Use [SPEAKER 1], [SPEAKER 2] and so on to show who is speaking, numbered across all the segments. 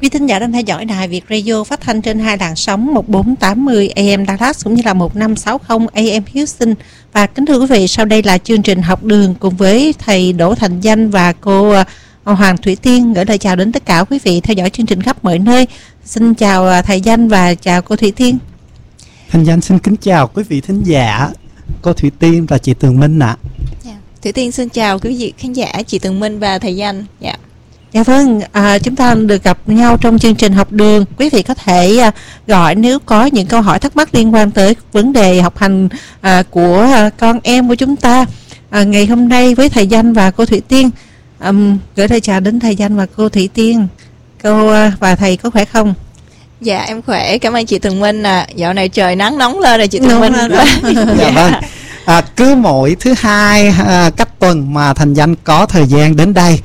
[SPEAKER 1] Quý thính giả đang theo dõi Đài Việt Radio phát thanh trên hai làn sóng 1480 AM Dallas cũng như là 1560 AM Houston. Và kính thưa quý vị, sau đây là chương trình học đường cùng với thầy Đỗ Thành Danh và cô Hoàng Thủy Tiên gửi lời chào đến tất cả quý vị theo dõi chương trình khắp mọi nơi. Xin chào thầy Danh và chào cô Thủy Tiên.
[SPEAKER 2] Thành Danh xin kính chào quý vị thính giả, cô Thủy Tiên và chị Tường Minh ạ.
[SPEAKER 3] Thủy Tiên xin chào quý vị khán giả, chị Tường Minh và thầy Danh.
[SPEAKER 1] Dạ vâng, chúng ta được gặp nhau trong chương trình học đường. Quý vị có thể gọi nếu có những câu hỏi thắc mắc liên quan tới vấn đề học hành của con em của chúng ta. Ngày hôm nay với thầy Danh và cô Thủy Tiên, gửi lời chào đến thầy Danh và cô Thủy Tiên. Cô và thầy có khỏe không?
[SPEAKER 3] Dạ em khỏe, cảm ơn chị Tường Minh. Dạo này trời nắng nóng lên rồi chị Tường Minh.
[SPEAKER 2] Dạ vâng. Cứ mỗi thứ hai cách tuần mà Thành Danh có thời gian đến đây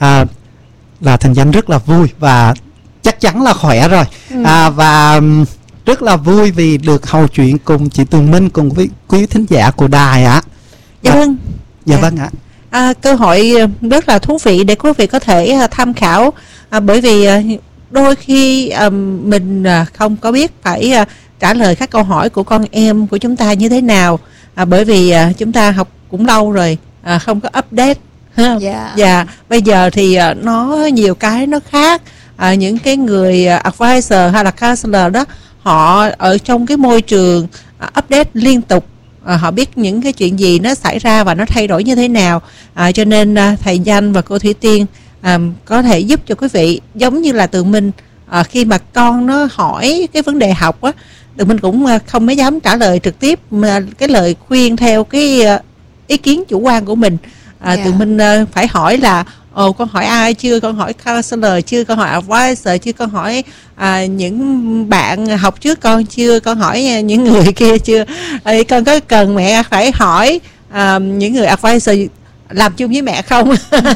[SPEAKER 2] là Thành Danh rất là vui và chắc chắn là khỏe rồi. Và rất là vui vì được hầu chuyện cùng chị Tường Minh cùng với quý thính giả của đài ạ.
[SPEAKER 1] Dạ vâng.
[SPEAKER 2] Dạ vâng ạ.
[SPEAKER 1] Cơ hội rất là thú vị để quý vị có thể tham khảo, bởi vì đôi khi mình không có biết phải trả lời các câu hỏi của con em của chúng ta như thế nào, bởi vì chúng ta học cũng lâu rồi, không có update. Dạ, bây giờ thì nó nhiều cái nó khác. Những cái người advisor hay là counselor đó, họ ở trong cái môi trường update liên tục, họ biết những cái chuyện gì nó xảy ra và nó thay đổi như thế nào. Cho nên thầy Danh và cô Thủy Tiên có thể giúp cho quý vị, giống như là Tường Minh, khi mà con nó hỏi cái vấn đề học á, Tường Minh cũng không mới dám trả lời trực tiếp, mà cái lời khuyên theo cái ý kiến chủ quan của mình. Tụi mình phải hỏi là con hỏi ai chưa, con hỏi counselor chưa, con hỏi advisor chưa, con hỏi những bạn học trước con chưa, con hỏi những người kia chưa, con có cần mẹ phải hỏi những người advisor làm chung với mẹ không?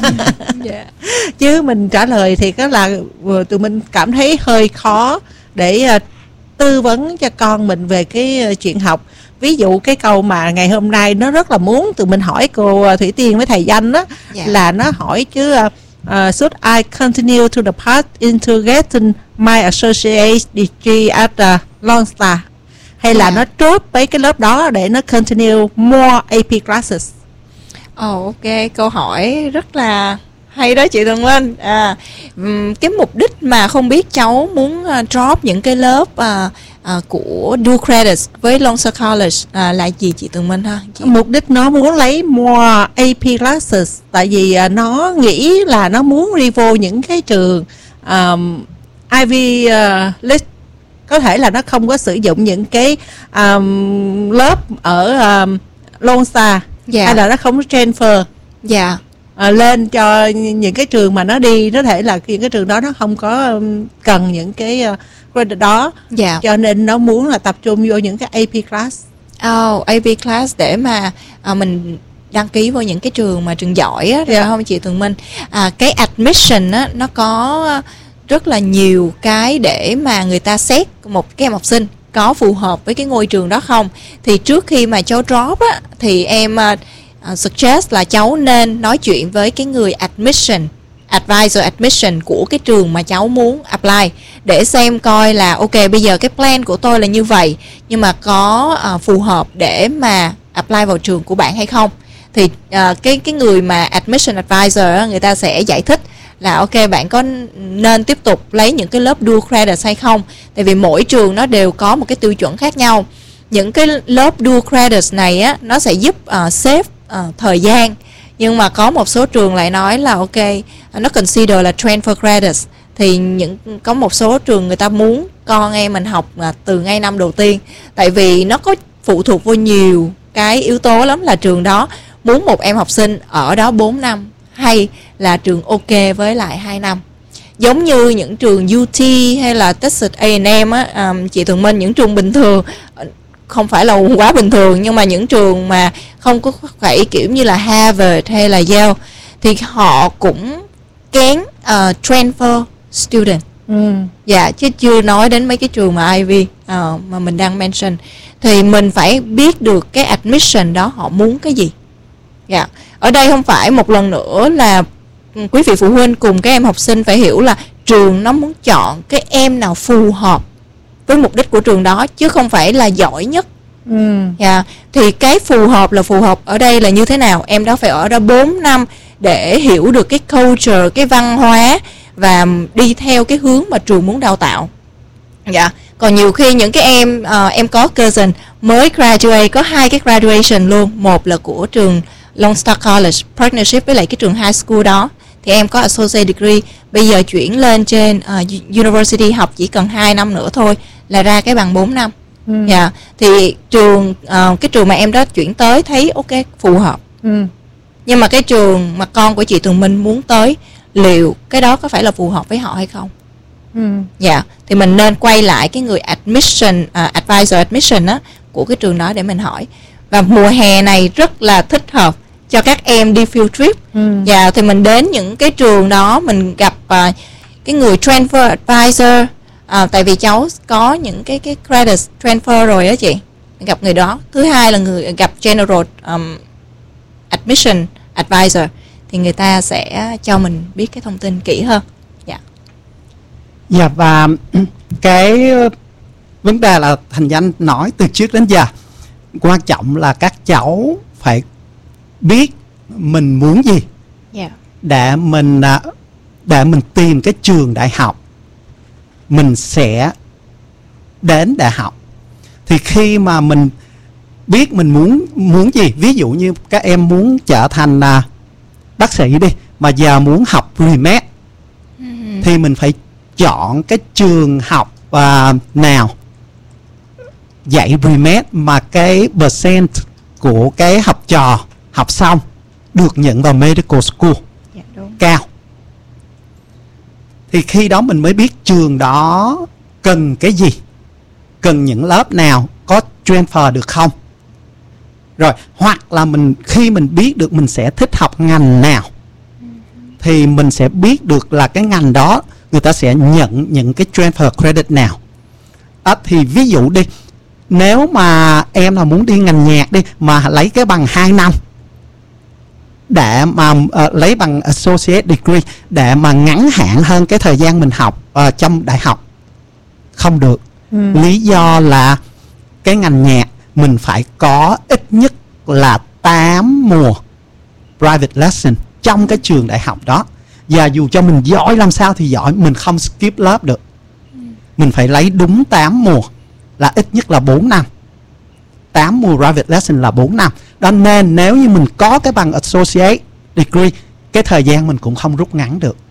[SPEAKER 1] Chứ mình trả lời thì có là tụi mình cảm thấy hơi khó để tư vấn cho con mình về cái chuyện học. Ví dụ cái câu mà ngày hôm nay nó rất là muốn tụi mình hỏi cô Thủy Tiên với thầy Danh đó, là nó hỏi chứ should I continue to the path into getting my associate degree at Lone Star, hay là nó drop với cái lớp đó để nó continue more AP classes?
[SPEAKER 3] Ok, câu hỏi rất là hay đó chị Tường Minh. Cái mục đích mà không biết cháu muốn drop những cái lớp của dual credits với Lone Star College là gì chị Tường Minh ha?
[SPEAKER 1] Mục đích nó muốn lấy more AP classes, tại vì nó nghĩ là nó muốn đi vô những cái trường Ivy League. Có thể là nó không có sử dụng những cái lớp ở Lone Star, hay là nó không có transfer lên cho những cái trường mà nó đi. Nó thể là những cái trường đó nó không có cần những cái credit đó, cho nên nó muốn là tập trung vô những cái AP class.
[SPEAKER 3] AP class để mà mình đăng ký vào những cái trường mà trường giỏi á, phải không chị Tường Minh? Cái admission á, nó có rất là nhiều cái để mà người ta xét một cái em học sinh có phù hợp với cái ngôi trường đó không. Thì trước khi mà cháu drop á, thì em suggest là cháu nên nói chuyện với cái người advisor admission của cái trường mà cháu muốn apply, để xem coi là ok, bây giờ cái plan của tôi là như vậy, nhưng mà có phù hợp để mà apply vào trường của bạn hay không. Thì cái người mà admission advisor á, người ta sẽ giải thích là ok, bạn có nên tiếp tục lấy những cái lớp dual credits hay không. Tại vì mỗi trường nó đều có một cái tiêu chuẩn khác nhau. Những cái lớp dual credits này á, nó sẽ giúp save thời gian, nhưng mà có một số trường lại nói là ok, nó consider là transfer credits. Thì có một số trường người ta muốn con em mình học từ ngay năm đầu tiên, tại vì nó có phụ thuộc vô nhiều cái yếu tố lắm, là trường đó muốn một em học sinh ở đó 4 năm hay là trường ok với lại 2 năm. Giống như những trường UT hay là Texas A&M á, chị Tường Minh, những trường bình thường, không phải là quá bình thường, nhưng mà những trường mà không có phải kiểu như là Harvard hay là Yale thì họ cũng kén transfer student. Chứ chưa nói đến mấy cái trường mà Ivy mà mình đang mention. Thì mình phải biết được cái admission đó họ muốn cái gì. Ở đây không phải một lần nữa là quý vị phụ huynh cùng các em học sinh phải hiểu là trường nó muốn chọn cái em nào phù hợp với mục đích của trường đó, chứ không phải là giỏi nhất. Thì cái phù hợp là phù hợp ở đây là như thế nào? Em đó phải ở đó 4 năm để hiểu được cái culture, cái văn hóa và đi theo cái hướng mà trường muốn đào tạo. Còn nhiều khi những cái em có cousin mới graduate, có 2 cái graduation luôn. Một là của trường Lone Star College partnership với lại cái trường high school đó, thì em có associate degree, bây giờ chuyển lên trên university học chỉ cần 2 năm nữa thôi là ra cái bằng 4 năm. Thì cái trường mà em đó chuyển tới thấy ok, phù hợp. Nhưng mà cái trường mà con của chị Tường Minh muốn tới, liệu cái đó có phải là phù hợp với họ hay không? Thì mình nên quay lại cái người admission, advisor admission á, của cái trường đó để mình hỏi. Và mùa hè này rất là thích hợp cho các em đi field trip. Thì mình đến những cái trường đó, mình gặp cái người transfer advisor, tại vì cháu có những cái credit transfer rồi đó chị, mình gặp người đó. Thứ hai là người gặp general admission advisor, thì người ta sẽ cho mình biết cái thông tin kỹ hơn.
[SPEAKER 2] Và cái vấn đề là Thành Danh nói từ trước đến giờ, quan trọng là các cháu phải biết mình muốn gì để mình tìm cái trường đại học mình sẽ đến đại học. Thì khi mà mình biết mình muốn gì, ví dụ như các em muốn trở thành bác sĩ đi, mà giờ muốn học pre-med, thì mình phải chọn cái trường học nào dạy pre-med mà cái percent của cái học trò học xong được nhận vào medical school cao. Thì khi đó mình mới biết trường đó cần cái gì, cần những lớp nào, có transfer được không. Rồi hoặc là khi mình biết được mình sẽ thích học ngành nào, thì mình sẽ biết được là cái ngành đó người ta sẽ nhận những cái transfer credit nào. Thì ví dụ đi, nếu mà em là muốn đi ngành nhạc đi, mà lấy cái bằng 2 năm để mà lấy bằng associate degree để mà ngắn hạn hơn cái thời gian mình học trong đại học, không được. Lý do là cái ngành nhạc mình phải có ít nhất là 8 mùa private lesson trong cái trường đại học đó. Và dù cho mình giỏi làm sao thì giỏi, mình không skip lớp được. Mình phải lấy đúng 8 mùa, là ít nhất là 4 năm. 8 mùa private lesson là 4 năm. Đó nên nếu như mình có cái bằng associate degree, cái thời gian mình cũng không rút ngắn được.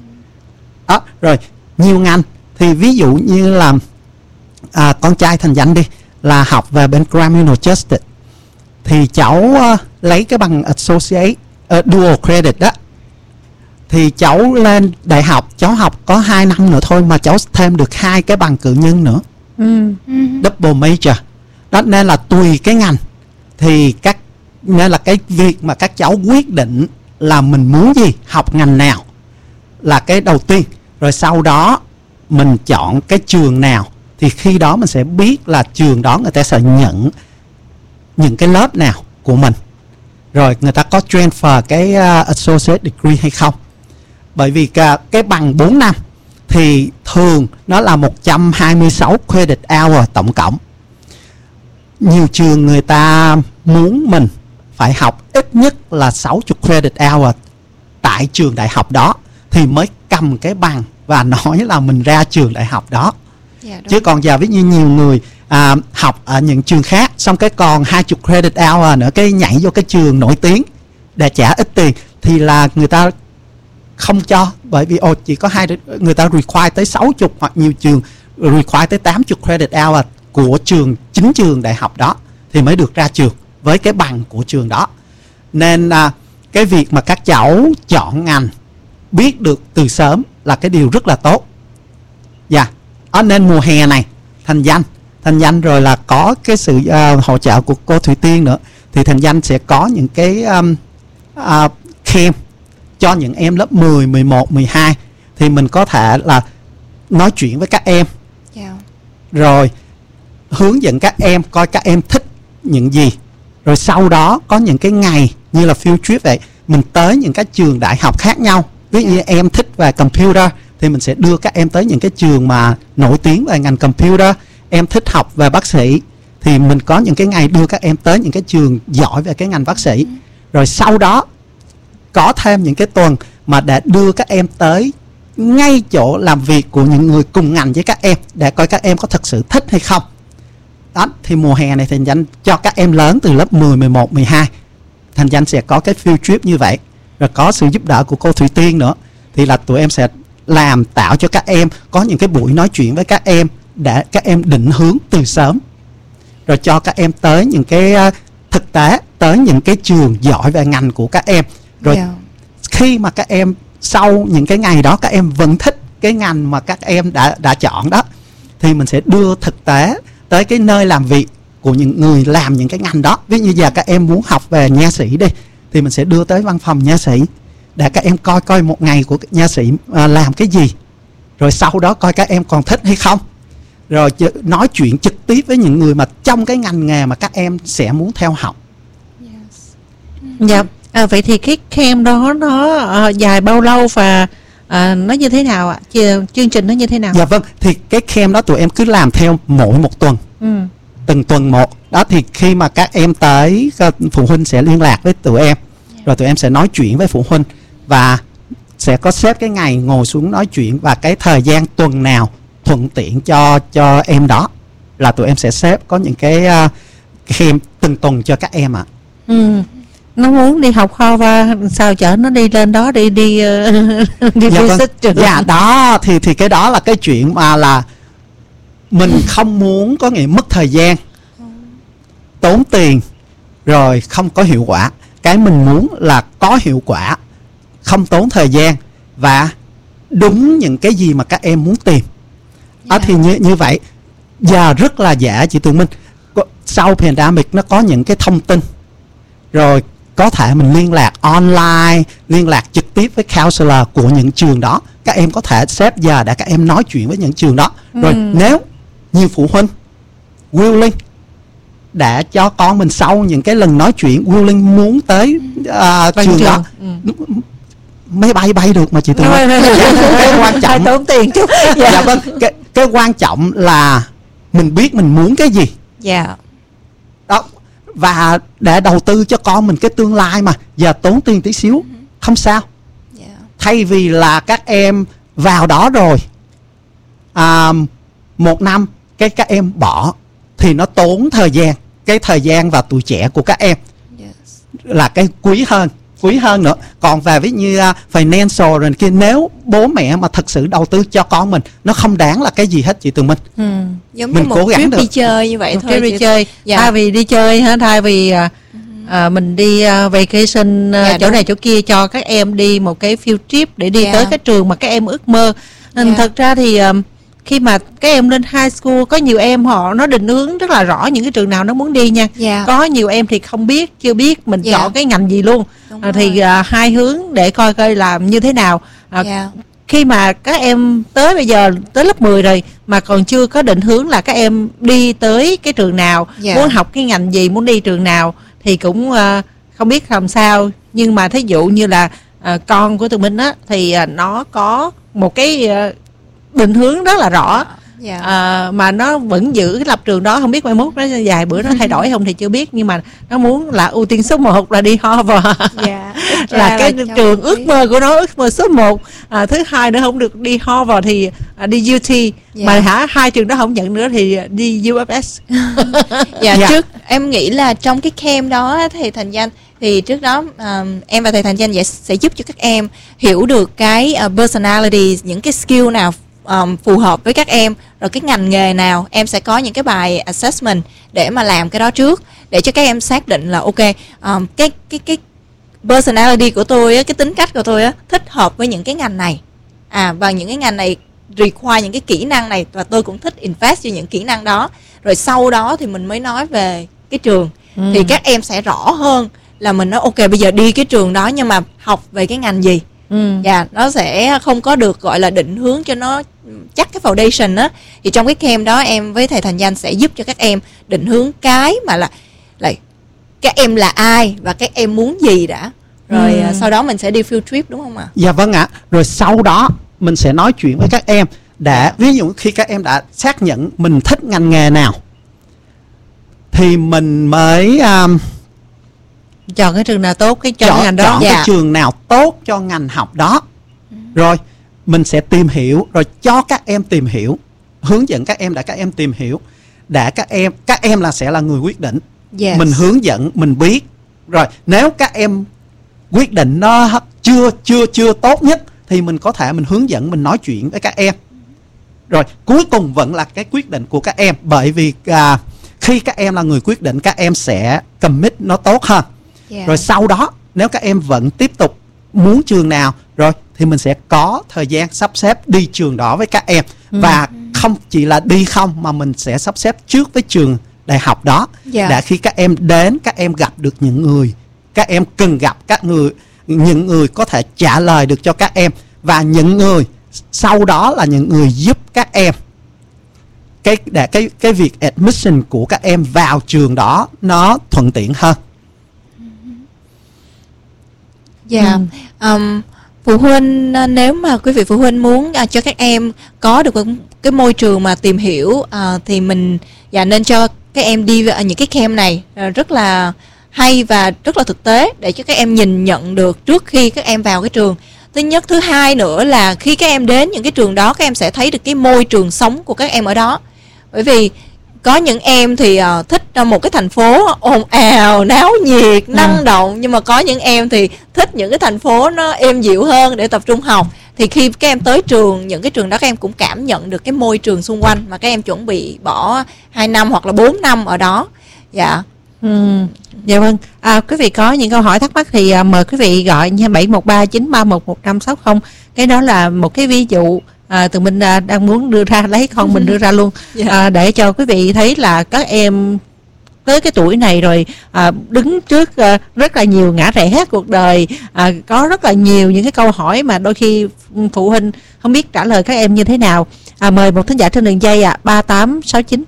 [SPEAKER 2] Rồi nhiều ngành, thì ví dụ như là con trai Thành Danh đi, là học về bên criminal justice, thì cháu lấy cái bằng associate dual credit đó, thì cháu lên đại học, cháu học có 2 năm nữa thôi mà cháu thêm được 2 cái bằng cử nhân nữa. Double major. Đó nên là tùy cái ngành, thì nên là cái việc mà các cháu quyết định là mình muốn gì, học ngành nào là cái đầu tiên. Rồi sau đó mình chọn cái trường nào, thì khi đó mình sẽ biết là trường đó người ta sẽ nhận những cái lớp nào của mình, rồi người ta có transfer cái associate degree hay không. Bởi vì cái bằng 4 năm thì thường nó là 126 credit hour tổng cộng. Nhiều trường người ta muốn mình phải học ít nhất là 60 credit hour tại trường đại học đó thì mới cầm cái bằng và nói là mình ra trường đại học đó. Chứ còn giờ ví như nhiều người học ở những trường khác, xong cái còn 20 credit hour nữa, cái nhảy vô cái trường nổi tiếng để trả ít tiền, thì là người ta không cho. Bởi vì chỉ có người ta require tới 60, hoặc nhiều trường require tới 80 credit hour của chính trường đại học đó thì mới được ra trường với cái bằng của trường đó. Nên cái việc mà các cháu chọn ngành biết được từ sớm là cái điều rất là tốt. Nên mùa hè này Thành Danh rồi là có cái sự hỗ trợ của cô Thủy Tiên nữa, thì Thành Danh sẽ có những cái camp cho những em lớp 10, 11, 12. Thì mình có thể là nói chuyện với các em, rồi hướng dẫn các em coi các em thích những gì. Rồi sau đó có những cái ngày như là field trip vậy, mình tới những cái trường đại học khác nhau Ví dụ như em thích về computer thì mình sẽ đưa các em tới những cái trường mà nổi tiếng về ngành computer. Em thích học về bác sĩ thì mình có những cái ngày đưa các em tới những cái trường giỏi về cái ngành bác sĩ. Rồi sau đó có thêm những cái tuần mà để đưa các em tới ngay chỗ làm việc của những người cùng ngành với các em để coi các em có thật sự thích hay không. Đó, thì mùa hè này Thành Danh cho các em lớn từ lớp 10, 11, 12, Thành Danh sẽ có cái field trip như vậy. Rồi có sự giúp đỡ của cô Thủy Tiên nữa, thì là tụi em sẽ tạo cho các em có những cái buổi nói chuyện với các em để các em định hướng từ sớm. Rồi cho các em tới những cái thực tế, tới những cái trường giỏi về ngành của các em. Rồi khi mà các em sau những cái ngày đó các em vẫn thích cái ngành mà các em đã chọn đó, thì mình sẽ đưa thực tế tới cái nơi làm việc của những người làm những cái ngành đó. Ví dụ như giờ các em muốn học về nha sĩ đi, thì mình sẽ đưa tới văn phòng nha sĩ để các em coi một ngày của nha sĩ làm cái gì. Rồi sau đó coi các em còn thích hay không. Rồi nói chuyện trực tiếp với những người mà trong cái ngành nghề mà các em sẽ muốn theo học.
[SPEAKER 1] Dạ. Vậy thì cái camp đó nó dài bao lâu và nó như thế nào ạ? Chương trình nó như thế nào?
[SPEAKER 2] Dạ vâng, thì cái camp đó tụi em cứ làm theo mỗi một tuần. Từng tuần một. Đó, thì khi mà các em tới, phụ huynh sẽ liên lạc với tụi em. Rồi tụi em sẽ nói chuyện với phụ huynh và sẽ có xếp cái ngày ngồi xuống nói chuyện, và cái thời gian tuần nào thuận tiện cho em đó là tụi em sẽ xếp có những cái camp từng tuần cho các em ạ.
[SPEAKER 1] Nó muốn đi học Harvard sao chở nó đi lên đó đi visit trường.
[SPEAKER 2] Dạ đó, thì cái đó là cái chuyện mà là mình không muốn có nghĩa mất thời gian, tốn tiền rồi không có hiệu quả. Cái mình muốn là có hiệu quả, không tốn thời gian và đúng những cái gì mà các em muốn tìm. Thì như vậy giờ rất là dễ chị Tường Minh. Sau pandemic nó có những cái thông tin, rồi có thể mình liên lạc online, liên lạc trực tiếp với counselor của những trường đó. Các em có thể xếp giờ để các em nói chuyện với những trường đó. Rồi nếu nhiều phụ huynh willing để cho con mình sau những cái lần nói chuyện willing muốn tới trường đó, máy bay được mà chị Tường Minh. Cái quan trọng
[SPEAKER 1] tốn tiền chút.
[SPEAKER 2] Dạ vâng, cái quan trọng là mình biết mình muốn cái gì.
[SPEAKER 3] Dạ.
[SPEAKER 2] Đó, và để đầu tư cho con mình cái tương lai mà giờ tốn tiền tí xíu không sao. Thay vì là các em vào đó rồi 1 năm cái các em bỏ thì nó tốn thời gian, cái thời gian và tuổi trẻ của các em là cái quý hơn nữa. Còn về ví như financial rồi kia, nếu bố mẹ mà thật sự đầu tư cho con mình, nó không đáng là cái gì hết chị Tường Minh.
[SPEAKER 3] Giống như một trip đi chơi như vậy thôi.
[SPEAKER 1] Đi chơi. Thay vì đi chơi, thay vì mình đi vacation chỗ này chỗ kia, cho các em đi một cái field trip để đi tới cái trường mà các em ước mơ. Nên thật ra thì khi mà các em lên high school, có nhiều em nó định hướng rất là rõ những cái trường nào nó muốn đi nha. Có nhiều em thì không biết, chưa biết mình chọn cái ngành gì luôn. Thì hai hướng để coi làm như thế nào. Khi mà các em tới bây giờ tới lớp 10 rồi mà còn chưa có định hướng là các em đi tới cái trường nào, muốn học cái ngành gì, muốn đi trường nào, thì cũng không biết làm sao. Nhưng mà thí dụ như là con của tụi mình á, thì nó có một cái định hướng rất là rõ. Mà nó vẫn giữ cái lập trường đó. Không biết mai mốt nó dài bữa nó thay đổi không thì chưa biết, nhưng mà nó muốn là ưu tiên số 1 là đi Harvard. Là cái trường ước mơ của nó, ước mơ số 1. Thứ hai nữa, không được đi Harvard thì đi UT. Mà hai trường đó không nhận nữa thì đi UFS.
[SPEAKER 3] Trước em nghĩ là trong cái camp đó thì Thành Danh, thì trước đó em và thầy Thành Danh sẽ giúp cho các em hiểu được cái personality, những cái skill nào phù hợp với các em, rồi cái ngành nghề nào. Em sẽ có những cái bài assessment để mà làm cái đó trước, để cho các em xác định là ok, cái personality của tôi á, cái tính cách của tôi á, thích hợp với những cái ngành này, và những cái ngành này require những cái kỹ năng này, và tôi cũng thích invest cho những kỹ năng đó. Rồi sau đó thì mình mới nói về cái trường. Thì các em sẽ rõ hơn là mình nói ok, bây giờ đi cái trường đó nhưng mà học về cái ngành gì. Nó sẽ không có được gọi là định hướng cho nó chắc cái foundation á. Thì trong cái camp đó em với thầy Thành Danh sẽ giúp cho các em định hướng cái mà là các em là ai và các em muốn gì đã. rồi sau đó mình sẽ đi field trip đúng không ạ?
[SPEAKER 2] Dạ vâng ạ. Rồi sau đó mình sẽ nói chuyện với các em để ví dụ khi các em đã xác nhận mình thích ngành nghề nào thì mình mới
[SPEAKER 1] chọn cái trường nào tốt cho ngành đó.
[SPEAKER 2] Chọn cái trường nào tốt cho ngành học đó. Rồi mình sẽ tìm hiểu, rồi cho các em tìm hiểu, hướng dẫn các em để các em tìm hiểu, để các em sẽ là người quyết định. Mình hướng dẫn, mình biết. Rồi nếu các em quyết định nó chưa tốt nhất thì mình có thể mình hướng dẫn, mình nói chuyện với các em. Rồi cuối cùng vẫn là cái quyết định của các em, bởi vì khi các em là người quyết định, các em sẽ commit nó tốt hơn. Rồi sau đó nếu các em vẫn tiếp tục muốn trường nào rồi thì mình sẽ có thời gian sắp xếp đi trường đó với các em. Và không chỉ là đi không mà mình sẽ sắp xếp trước với trường đại học đó, để khi các em đến, các em gặp được những người các em cần gặp, những người có thể trả lời được cho các em, và những người sau đó là những người giúp các em cái việc admission của các em vào trường đó nó thuận tiện hơn.
[SPEAKER 3] Phụ huynh, nếu mà quý vị phụ huynh muốn cho các em có được cái môi trường mà tìm hiểu thì mình nên cho các em đi vào những cái camp này rất là hay và rất là thực tế, để cho các em nhìn nhận được trước khi các em vào cái trường. Thứ hai nữa là khi các em đến những cái trường đó, các em sẽ thấy được cái môi trường sống của các em ở đó. Bởi vì có những em thì thích một cái thành phố ồn ào, náo nhiệt, năng động, nhưng mà có những em thì thích những cái thành phố nó êm dịu hơn để tập trung học. Thì khi các em tới những cái trường đó, các em cũng cảm nhận được cái môi trường xung quanh mà các em chuẩn bị bỏ 2 năm hoặc là 4 năm ở đó. Dạ
[SPEAKER 1] vâng. Quý vị có những câu hỏi thắc mắc thì mời quý vị gọi nha, 713-931-1560. Cái đó là một cái ví dụ tụi mình đang muốn đưa ra, lấy con mình đưa ra luôn, để cho quý vị thấy là các em tới cái tuổi này rồi đứng trước rất là nhiều ngã rẽ cuộc đời, có rất là nhiều những cái câu hỏi mà đôi khi phụ huynh không biết trả lời các em như thế nào. Mời một thính giả trên đường dây 3869.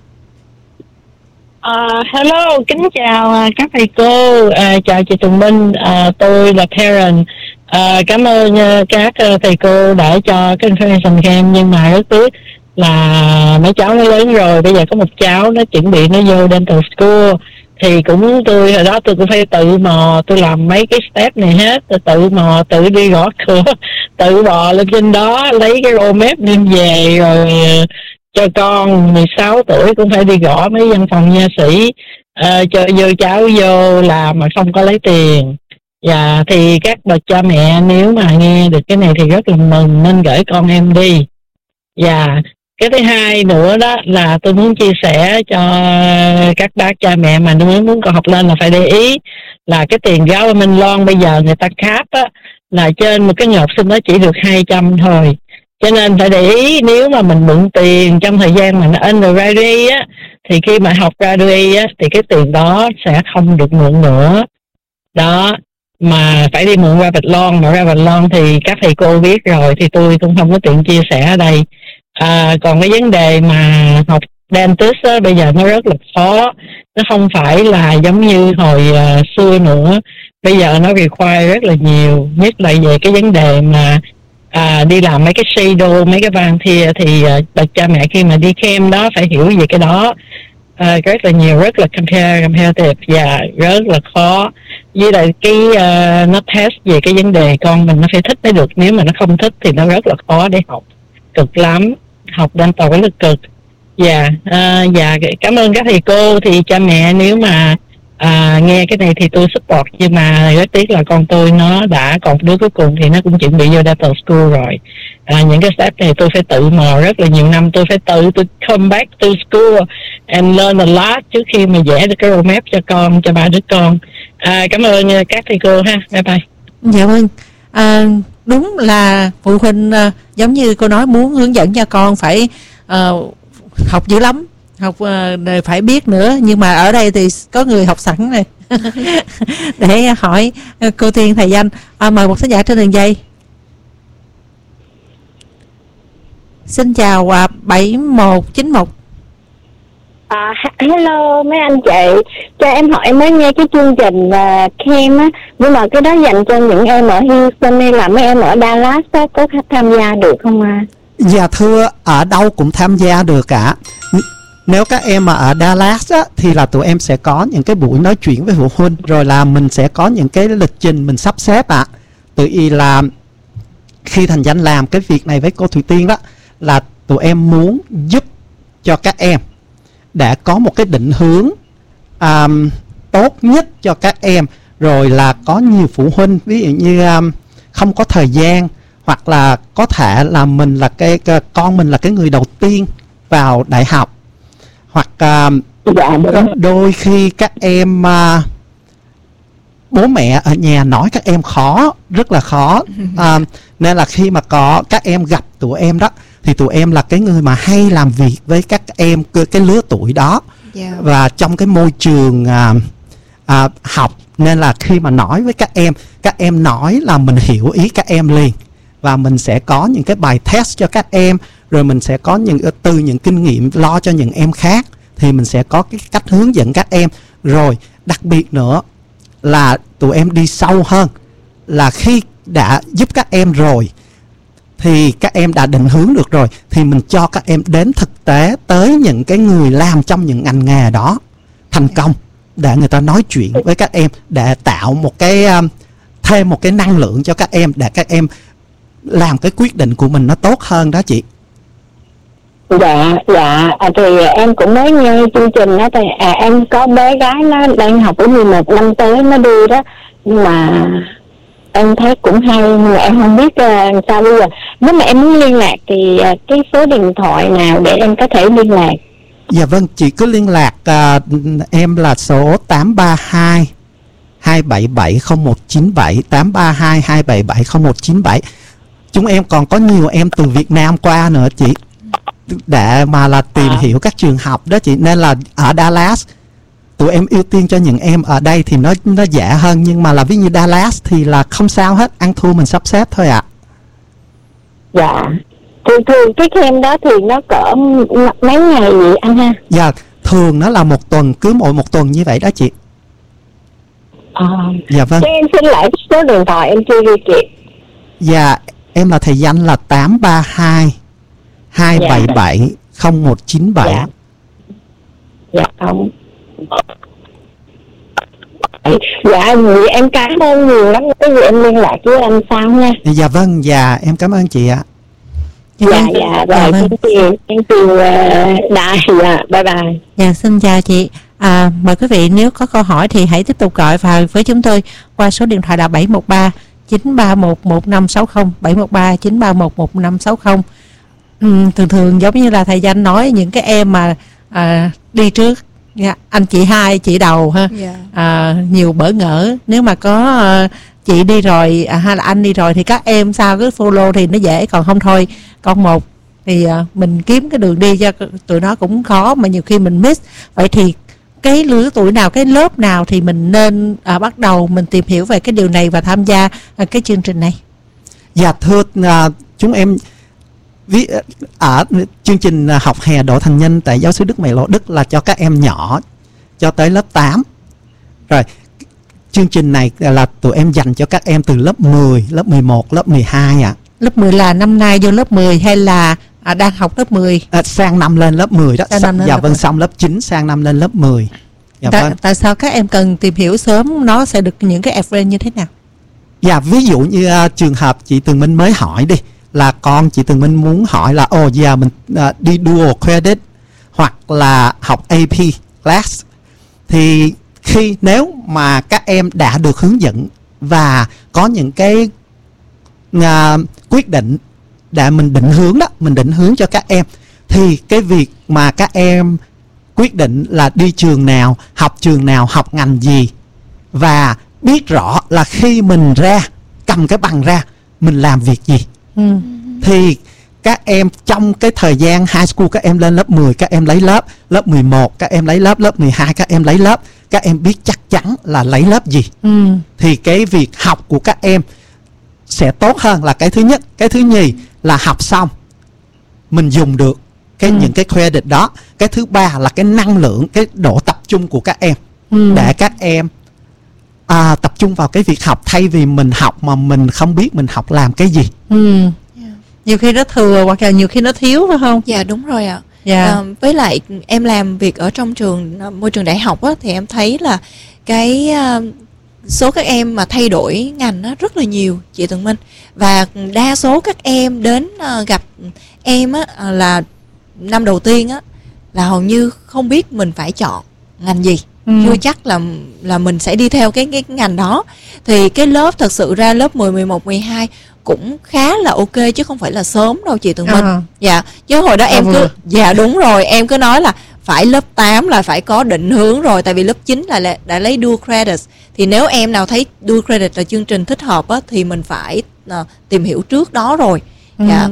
[SPEAKER 4] Hello, kính chào các thầy cô, chào chị Tùng Minh, tôi là parent. Cảm ơn các thầy cô đã cho cái information cho em, nhưng mà rất tiếc là mấy cháu nó lớn rồi. Bây giờ có một cháu nó chuẩn bị nó vô dental school, thì tôi hồi đó tôi cũng phải tự mò, tôi làm mấy cái step này hết, tôi tự mò, tự đi gõ cửa, tự bò lên trên đó lấy cái roadmap đem về, rồi cho con 16 tuổi cũng phải đi gõ mấy văn phòng nha sĩ cho cháu vô làm mà không có lấy tiền. Thì các bậc cha mẹ nếu mà nghe được cái này thì rất là mừng, nên gửi con em đi. Cái thứ hai nữa đó là tôi muốn chia sẻ cho các bác cha mẹ mà nếu muốn con học lên là phải để ý là cái tiền giáo ở Minh Loan bây giờ người ta cap á, là trên một cái người học sinh đó chỉ được 200 thôi. Cho nên phải để ý, nếu mà mình mượn tiền trong thời gian mà nó undergraduate á, thì khi mà học graduate á, thì cái tiền đó sẽ không được mượn nữa. Đó, mà phải đi mượn private loan, mà private loan thì các thầy cô biết rồi, thì tôi cũng không có tiện chia sẻ ở đây. Còn cái vấn đề mà học dentist á, bây giờ nó rất là khó, nó không phải là giống như hồi xưa nữa. Bây giờ nó require rất là nhiều, nhất là về cái vấn đề mà đi làm mấy cái shadow, mấy cái volunteer, thì bậc cha mẹ khi mà đi camp đó phải hiểu về cái đó rất là nhiều, rất là competitive và rất là khó. Với lại cái nó test về cái vấn đề con mình nó phải thích mới được, nếu mà nó không thích thì nó rất là khó để học, cực lắm, học dental rất là cực. Cảm ơn các thầy cô. Thì cha mẹ nếu mà nghe cái này thì tôi support, nhưng mà rất tiếc là con tôi nó đã còn đứa cuối cùng thì nó cũng chuẩn bị vô dental school rồi. Những cái step này tôi phải tự mò rất là nhiều năm, tôi come back to school and learn a lot trước khi mà vẽ được cái roadmap cho con, cho 3 đứa con. Cảm ơn các thầy cô ha, bye bye.
[SPEAKER 1] Dạ vâng. Đúng là phụ huynh giống như cô nói, muốn hướng dẫn cho con phải học dữ lắm, học phải biết nữa, nhưng mà ở đây thì có người học sẵn này để hỏi cô Tiên, thầy Danh. Mời một thính giả trên đường dây. Xin chào 7191.
[SPEAKER 5] Hello mấy anh chị, cho em hỏi, em mới nghe cái chương trình Camp á, nhưng mà cái đó dành cho những em ở Houston hay là mấy em ở Dallas á, có tham gia được không ạ?
[SPEAKER 2] Dạ thưa, ở đâu cũng tham gia được cả. Nếu các em mà ở Dallas á, thì là tụi em sẽ có những cái buổi nói chuyện với phụ huynh, rồi là mình sẽ có những cái lịch trình mình sắp xếp ạ. Tự ý là khi Thành Danh làm cái việc này với cô Thủy Tiên đó, là tụi em muốn giúp cho các em để có một cái định hướng tốt nhất cho các em. Rồi là có nhiều phụ huynh ví dụ như không có thời gian, hoặc là có thể là mình là con mình là cái người đầu tiên vào đại học, hoặc đôi khi các em bố mẹ ở nhà nói các em khó, rất là khó, nên là khi mà có các em gặp tụi em đó, thì tụi em là cái người mà hay làm việc với các em cái lứa tuổi đó, và trong cái môi trường học, nên là khi mà nói với các em nói là mình hiểu ý các em liền, và mình sẽ có những cái bài test cho các em, rồi mình sẽ có từ những kinh nghiệm lo cho những em khác, thì mình sẽ có cái cách hướng dẫn các em. Rồi đặc biệt nữa là tụi em đi sâu hơn, là khi đã giúp các em rồi thì các em đã định hướng được rồi, thì mình cho các em đến thực tế tới những cái người làm trong những ngành nghề đó thành công, để người ta nói chuyện với các em, để tạo một cái thêm một cái năng lượng cho các em, để các em làm cái quyết định của mình nó tốt hơn đó chị.
[SPEAKER 5] Dạ, thì em cũng mới nghe chương trình đó, thì em có bé gái nó đang học ở 11 năm tới nó đi đó, nhưng mà em thấy cũng hay, nhưng mà em không biết sao bây giờ. Nếu mà em muốn liên lạc thì cái số điện thoại nào để em có thể liên lạc?
[SPEAKER 2] Dạ vâng, chị cứ liên lạc em là số 832 277 0197, 832 277 0197. Chúng em còn có nhiều em từ Việt Nam qua nữa chị, để mà là tìm hiểu các trường học đó chị. Nên là ở Dallas tụi em ưu tiên cho những em ở đây thì nó dễ hơn, nhưng mà là ví như Dallas thì là không sao hết, ăn thua mình sắp xếp thôi ạ.
[SPEAKER 5] Dạ, thường cái camp đó thì nó cỡ mấy ngày vậy anh ha?
[SPEAKER 2] Dạ, thường nó là một tuần, cứ mỗi một tuần như vậy đó chị. Dạ vâng.
[SPEAKER 5] Cho em xin lại số điện thoại em chưa ghi kịp.
[SPEAKER 2] Dạ, em là thầy Danh là 832 277 0197.
[SPEAKER 5] Dạ không. Dạ, vậy em cảm ơn nhiều lắm, cái gì em liên lạc với anh sau nha.
[SPEAKER 2] Dạ vâng, dạ em cảm ơn chị ạ.
[SPEAKER 5] Dạ, rồi, thank you, Đại, dạ, bye bye.
[SPEAKER 1] Dạ, xin chào chị. Mời quý vị nếu có câu hỏi thì hãy tiếp tục gọi vào với chúng tôi qua số điện thoại là 713 931 1560, 713 931 1560. Thường giống như là thầy Danh nói, những cái em mà đi trước, anh chị hai, chị đầu ha, nhiều bỡ ngỡ. Nếu mà có chị đi rồi hay là anh đi rồi thì các em sau cứ follow thì nó dễ, còn không thôi con một thì mình kiếm cái đường đi cho tụi nó cũng khó, mà nhiều khi mình miss. Vậy thì cái lứa tuổi nào, cái lớp nào thì mình nên bắt đầu mình tìm hiểu về cái điều này và tham gia cái chương trình này?
[SPEAKER 2] Dạ thưa chúng em, ở chương trình học hè Độ Thành Nhân tại Giáo xứ Đức Mẹ Lộ Đức là cho các em nhỏ cho tới lớp 8. Rồi chương trình này là tụi em dành cho các em từ lớp 10, lớp 11, lớp 12 ạ. Lớp 10
[SPEAKER 1] là năm nay vô lớp 10 hay là đang học lớp 10?
[SPEAKER 2] Sang năm lên lớp 10 đó. Dạ vâng, xong lớp 9 sang năm lên lớp 10. Dạ vâng.
[SPEAKER 1] Tại sao các em cần tìm hiểu sớm, nó sẽ được những cái advantage như thế nào?
[SPEAKER 2] Dạ, ví dụ như trường hợp chị Tường Minh mới hỏi đi, là con chị Tường Minh muốn hỏi là giờ mình đi dual credit hoặc là học AP class, thì nếu mà các em đã được hướng dẫn và có những cái quyết định để mình định hướng đó, mình định hướng cho các em, thì cái việc mà các em quyết định là đi trường nào, học trường nào, học ngành gì, và biết rõ là khi mình ra cầm cái bằng ra mình làm việc gì, thì các em trong cái thời gian high school các em lên lớp 10 các em lấy lớp, lớp 11 các em lấy lớp, lớp 12 các em lấy lớp, các em biết chắc chắn là lấy lớp gì. Thì cái việc học của các em sẽ tốt hơn là cái thứ nhất. Cái thứ nhì là học xong mình dùng được những cái credit đó. Cái thứ ba là cái năng lượng, cái độ tập trung của các em, để các em tập trung vào cái việc học, thay vì mình học mà mình không biết mình học làm cái gì.
[SPEAKER 1] Nhiều khi nó thừa hoặc là nhiều khi nó thiếu, phải không?
[SPEAKER 3] Dạ đúng rồi ạ.
[SPEAKER 1] Dạ.
[SPEAKER 3] Với lại em làm việc ở trong môi trường đại học á, thì em thấy là cái số các em mà thay đổi ngành á rất là nhiều, chị Tường Minh. Và đa số các em đến gặp em á, là năm đầu tiên á, là hầu như không biết mình phải chọn ngành gì, chưa chắc là mình sẽ đi theo cái ngành đó. Thì cái lớp thật sự ra lớp 10, 11, 12 cũng khá là ok, chứ không phải là sớm đâu chị Tường Minh. Dạ, chứ hồi đó em cứ dạ đúng rồi, em cứ nói là phải lớp 8 là phải có định hướng rồi, tại vì lớp 9 là đã lấy dual credit. Thì nếu em nào thấy dual credit là chương trình thích hợp á, thì mình phải tìm hiểu trước đó rồi. Dạ.